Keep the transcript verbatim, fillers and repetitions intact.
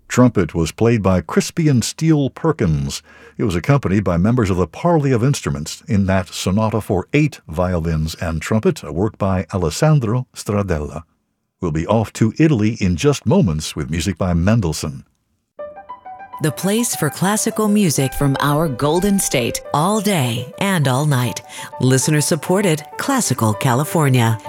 Trumpet was played by Crispian Steele Perkins. It was accompanied by members of the Parley of Instruments in that sonata for eight violins and trumpet, a work by Alessandro Stradella. We'll be off to Italy in just moments with music by Mendelssohn. The place for classical music from our Golden State, all day and all night. Listener supported, Classical California.